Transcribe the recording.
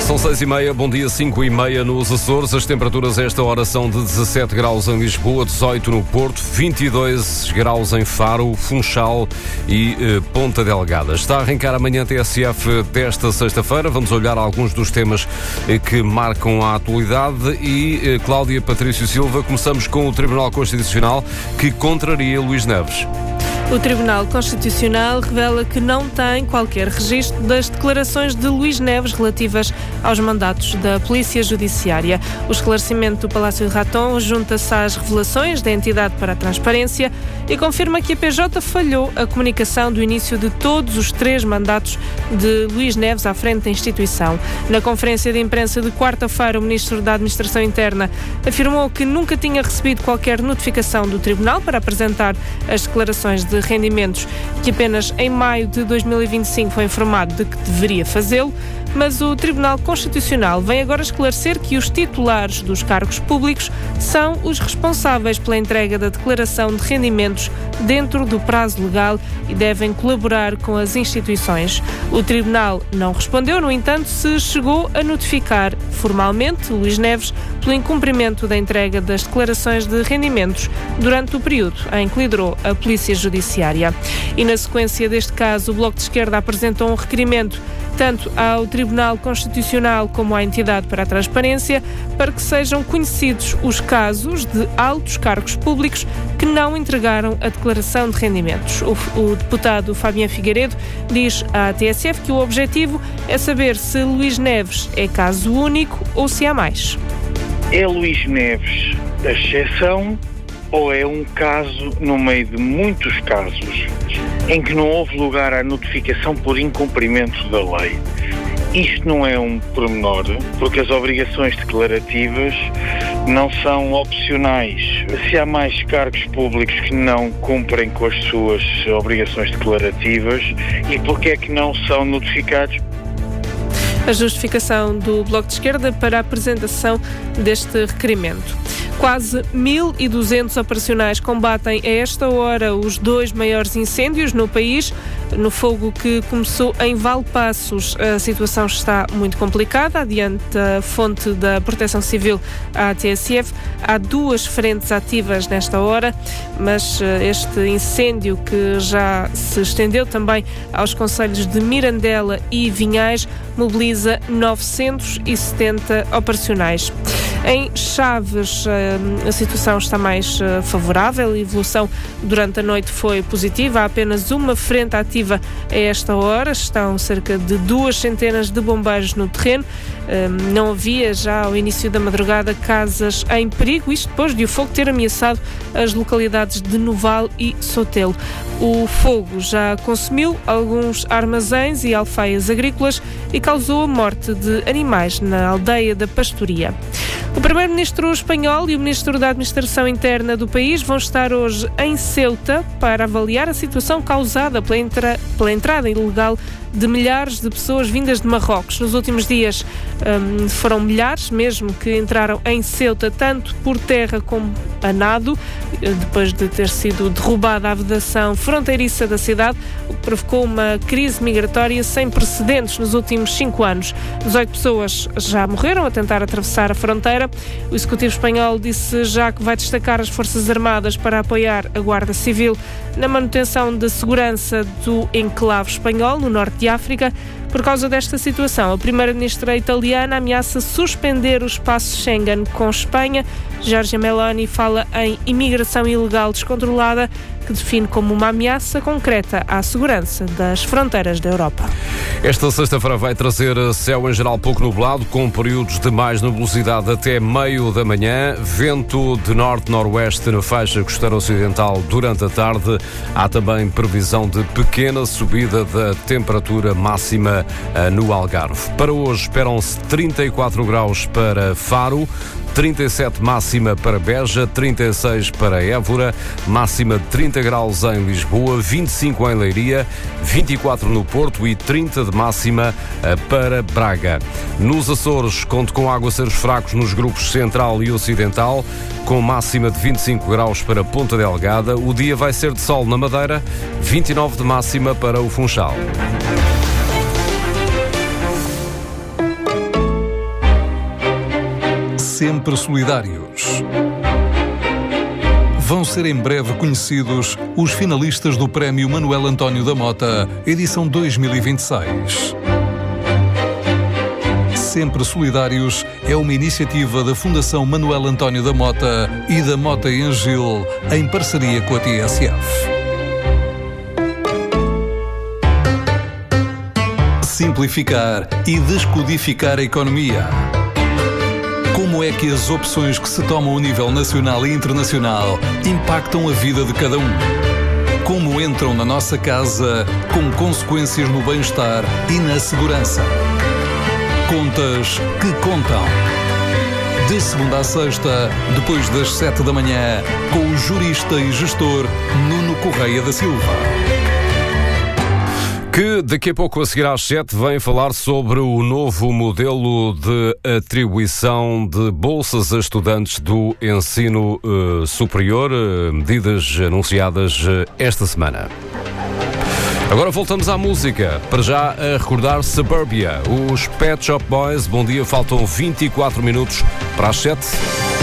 São 6h30, bom dia, 5h30 nos Açores. As temperaturas a esta hora são de 17 graus em Lisboa, 18 no Porto, 22 graus em Faro, Funchal e Ponta Delgada. Está a arrancar amanhã a TSF desta sexta-feira. Vamos olhar alguns dos temas que marcam a atualidade e, Cláudia Patrício Silva, começamos com o Tribunal Constitucional que contraria Luís Neves. O Tribunal Constitucional revela que não tem qualquer registro das declarações de Luís Neves relativas aos mandatos da Polícia Judiciária. O esclarecimento do Palácio de Raton junta-se às revelações da Entidade para a Transparência e confirma que a PJ falhou a comunicação do início de todos os 3 mandatos de Luís Neves à frente da instituição. Na conferência de imprensa de quarta-feira, o Ministro da Administração Interna afirmou que nunca tinha recebido qualquer notificação do Tribunal para apresentar as declarações de rendimentos, que apenas em maio de 2025 foi informado de que deveria fazê-lo, mas o Tribunal Constitucional vem agora esclarecer que os titulares dos cargos públicos são os responsáveis pela entrega da declaração de rendimentos dentro do prazo legal e devem colaborar com as instituições. O Tribunal não respondeu, no entanto, se chegou a notificar formalmente Luís Neves pelo incumprimento da entrega das declarações de rendimentos durante o período em que liderou a Polícia Judiciária. E na sequência deste caso, o Bloco de Esquerda apresentou um requerimento tanto ao Tribunal Constitucional como à Entidade para a Transparência para que sejam conhecidos os casos de altos cargos públicos que não entregaram a declaração de rendimentos. O deputado Fabián Figueiredo diz à TSF que o objetivo é saber se Luís Neves é caso único ou se há mais. É Luís Neves a exceção ou é um caso no meio de muitos casos em que não houve lugar à notificação por incumprimento da lei? Isto não é um pormenor, porque as obrigações declarativas não são opcionais. Se há mais cargos públicos que não cumprem com as suas obrigações declarativas, e porque é que não são notificados? A justificação do Bloco de Esquerda para a apresentação deste requerimento. Quase 1.200 operacionais combatem a esta hora os 2 maiores incêndios no país. No fogo que começou em Valpaços, a situação está muito complicada. Adiante a fonte da Proteção Civil à TSF, há 2 frentes ativas nesta hora, mas este incêndio, que já se estendeu também aos concelhos de Mirandela e Vinhais, mobiliza 970 operacionais. Em Chaves, a situação está mais favorável. A evolução durante a noite foi positiva. Há apenas uma frente ativa a esta hora. Estão cerca de 200 de bombeiros no terreno. Não havia já ao início da madrugada casas em perigo, isto depois de o fogo ter ameaçado as localidades de Noval e Sotelo. O fogo já consumiu alguns armazéns e alfaias agrícolas e causou a morte de animais na aldeia da Pastoria. O primeiro-ministro espanhol e o ministro da Administração Interna do país vão estar hoje em Ceuta para avaliar a situação causada pela entrada ilegal de milhares de pessoas vindas de Marrocos. Nos últimos dias foram milhares mesmo que entraram em Ceuta, tanto por terra como a nado, depois de ter sido derrubada a vedação fronteiriça da cidade, o que provocou uma crise migratória sem precedentes nos últimos 5 anos. 18 pessoas já morreram a tentar atravessar a fronteira. O Executivo espanhol disse já que vai destacar as Forças Armadas para apoiar a Guarda Civil na manutenção da segurança do enclave espanhol no norte de África. Por causa desta situação, a primeira-ministra italiana ameaça suspender o espaço Schengen com Espanha. Giorgia Meloni fala em imigração ilegal descontrolada, que define como uma ameaça concreta à segurança das fronteiras da Europa. Esta sexta-feira vai trazer céu em geral pouco nublado, com períodos de mais nubosidade até meio da manhã, vento de norte-noroeste na faixa costeira ocidental durante a tarde. Há também previsão de pequena subida da temperatura máxima no Algarve. Para hoje esperam-se 34 graus para Faro, 37 máxima para Beja, 36 para Évora, máxima de 30 graus em Lisboa, 25 em Leiria, 24 no Porto e 30 de máxima para Braga. Nos Açores, conto com aguaceiros fracos nos grupos central e ocidental, com máxima de 25 graus para Ponta Delgada. O dia vai ser de sol na Madeira, 29 de máxima para o Funchal. sempre solidários. Vão ser em breve conhecidos os finalistas do Prémio Manuel António da Mota, edição 2026. Sempre Solidários é uma iniciativa da Fundação Manuel António da Mota e da Mota Engil, em parceria com a TSF. Simplificar e descodificar a economia. Como é que as opções que se tomam a nível nacional e internacional impactam a vida de cada um? Como entram na nossa casa com consequências no bem-estar e na segurança? Contas que contam. De segunda a sexta, depois das 7 da manhã, com o jurista e gestor Nuno Correia da Silva. Que daqui a pouco, a seguir às 7, vem falar sobre o novo modelo de atribuição de bolsas a estudantes do ensino superior, medidas anunciadas esta semana. Agora voltamos à música, para já a recordar Suburbia, os Pet Shop Boys. Bom dia, faltam 24 minutos para as 7.